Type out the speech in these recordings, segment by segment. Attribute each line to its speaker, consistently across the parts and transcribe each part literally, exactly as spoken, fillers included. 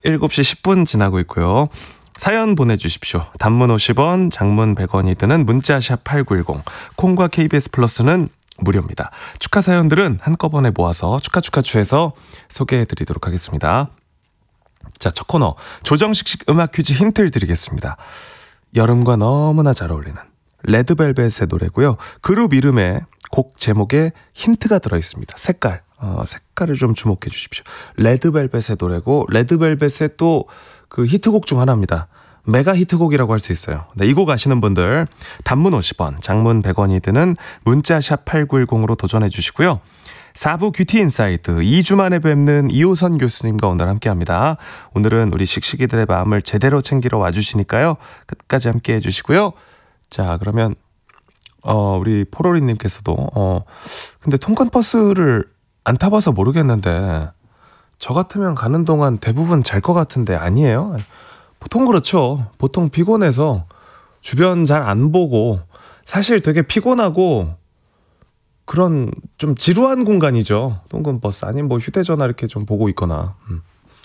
Speaker 1: 일곱 시 십 분 지나고 있고요. 사연 보내주십시오. 단문 오십 원, 장문 백 원이 드는 문자샵 팔구일공, 콩과 케이비에스 플러스는 무료입니다. 축하 사연들은 한꺼번에 모아서 축하축하추에서 소개해드리도록 하겠습니다. 자, 첫 코너 조정식식 음악 퀴즈 힌트를 드리겠습니다. 여름과 너무나 잘 어울리는 레드벨벳의 노래고요. 그룹 이름에 곡 제목에 힌트가 들어있습니다. 색깔, 어, 색깔을 좀 주목해 주십시오. 레드벨벳의 노래고 레드벨벳의 또 그 히트곡 중 하나입니다. 메가 히트곡이라고 할 수 있어요. 네, 이 곡 아시는 분들 단문 오십 원, 장문 백 원이 드는 문자샵 팔구일공으로 도전해 주시고요. 사 부 큐티 인사이드 이 주 만에 뵙는 이호선 교수님과 오늘 함께합니다. 오늘은 우리 씩씩이들의 마음을 제대로 챙기러 와주시니까요. 끝까지 함께해 주시고요. 자, 그러면 어, 우리 포로리님께서도 어, 근데 통근버스를 안 타봐서 모르겠는데 저 같으면 가는 동안 대부분 잘 것 같은데 아니에요? 보통 그렇죠. 보통 피곤해서 주변 잘 안 보고 사실 되게 피곤하고 그런 좀 지루한 공간이죠. 통근버스 아니면 뭐 휴대전화 이렇게 좀 보고 있거나. 음.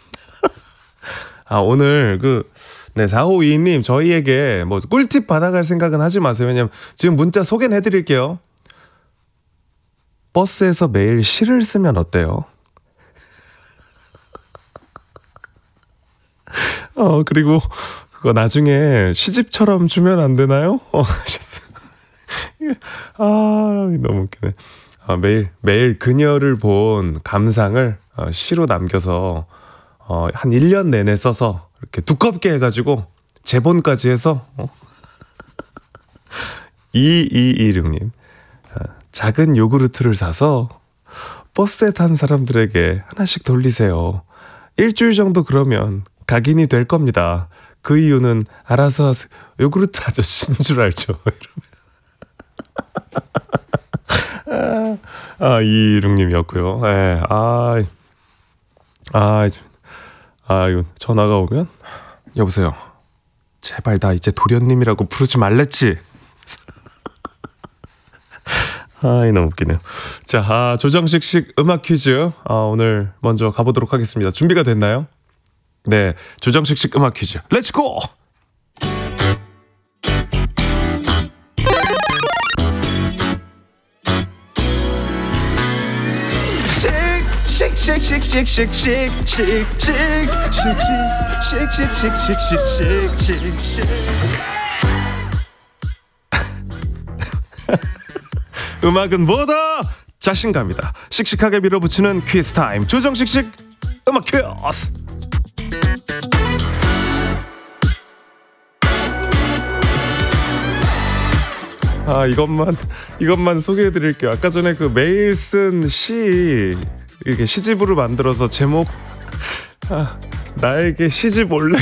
Speaker 1: 아, 오늘 그 네, 사오이이 님 저희에게 뭐 꿀팁 받아갈 생각은 하지 마세요. 왜냐면 지금 문자 소개는 해드릴게요. 버스에서 매일 시를 쓰면 어때요? 어, 그리고 그거 나중에 시집처럼 주면 안 되나요? 어, 하셨어요. 아, 너무 웃기네. 아, 매일, 매일 그녀를 본 감상을 어, 시로 남겨서 어, 한 일 년 내내 써서 이렇게 두껍게 해가지고 재본까지 해서 어? 이이이육 님 어, 작은 요구르트를 사서 버스에 탄 사람들에게 하나씩 돌리세요. 일주일 정도 그러면 각인이 될 겁니다. 그 이유는 알아서 하세요. 요구르트 아저씨인 줄 알죠. 아, 이이이육 님이었고요. 예, 아, 아, 아, 이거 전화가 오면 여보세요. 제발 나 이제 도련님이라고 부르지 말랬지. 아이, 너무 웃기네요. 자, 아, 조정식식 음악 퀴즈 아, 오늘 먼저 가보도록 하겠습니다. 준비가 됐나요? 네, 조정식식 음악 퀴즈 렛츠고! 음악은 뭐다? 자신감이다. 씩씩하게 밀어붙이는 퀴즈 타임. 조정식식 음악 퀴즈. 아, 이것만 이것만 소개해 드릴게요. 아까 전에 그 매일 쓴 시 이렇게 시집으로 만들어서 제목 아, 나에게 시집 올래요.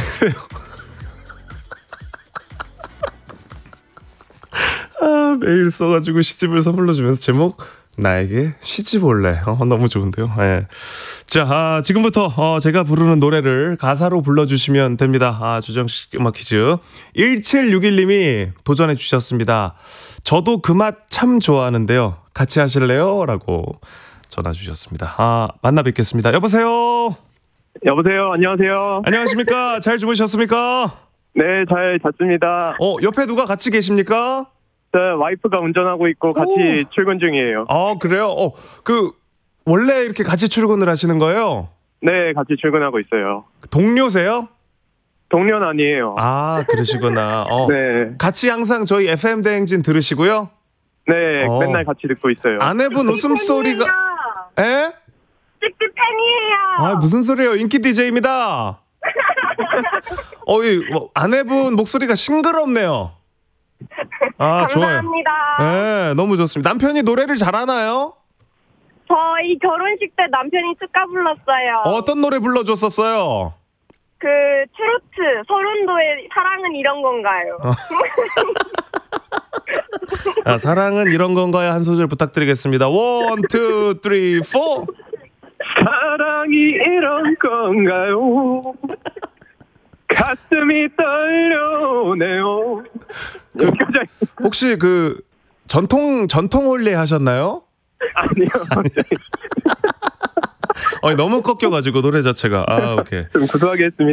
Speaker 1: 아, 매일 써가지고 시집을 선물로 주면서 제목 나에게 시집 올래. 어, 너무 좋은데요. 네. 자, 아, 지금부터 어, 제가 부르는 노래를 가사로 불러주시면 됩니다. 아, 조정식 음악 퀴즈 일칠육일 님이 도전해 주셨습니다. 저도 그 맛 참 좋아하는데요. 같이 하실래요? 라고 전화 주셨습니다. 아, 만나 뵙겠습니다. 여보세요?
Speaker 2: 여보세요? 안녕하세요?
Speaker 1: 안녕하십니까? 잘 주무셨습니까?
Speaker 2: 네, 잘 잤습니다.
Speaker 1: 어, 옆에 누가 같이 계십니까?
Speaker 2: 네, 와이프가 운전하고 있고 같이 오. 출근 중이에요.
Speaker 1: 아, 그래요? 어, 그 원래 이렇게 같이 출근을 하시는 거예요?
Speaker 2: 네, 같이 출근하고 있어요.
Speaker 1: 동료세요?
Speaker 2: 동료는 아니에요.
Speaker 1: 아, 그러시구나. 어,
Speaker 2: 네.
Speaker 1: 같이 항상 저희 에프엠 대행진 들으시고요?
Speaker 2: 네,
Speaker 1: 어.
Speaker 2: 맨날 같이 듣고 있어요.
Speaker 1: 아내분 웃음소리가 에?
Speaker 3: 씩씩 팬이에요.
Speaker 1: 아, 무슨 소리예요? 인기 디제이입니다. 어, 이 뭐, 아내분 목소리가 싱그럽네요. 아,
Speaker 3: 감사합니다.
Speaker 1: 좋아요. 네, 너무 좋습니다. 남편이 노래를 잘하나요?
Speaker 3: 저희 결혼식 때 남편이 축가 불렀어요.
Speaker 1: 어떤 노래 불러줬었어요?
Speaker 3: 그 트로트 서른도의 사랑은 이런 건가요?
Speaker 1: 아, 사랑은 이런 건가요? 한 소절 부탁드리겠습니다. 원, 투, 쓰리, 포.
Speaker 2: 사랑이 이런 건가요? 가슴이 떨려오네요.
Speaker 1: 그, 혹시 그 전통 전통 홀리 하셨나요?
Speaker 2: 아니요.
Speaker 1: 아니, 너무 꺾여가지고 노래 자체가. 아, 오케이.
Speaker 2: 좀 구수하게 했습니다.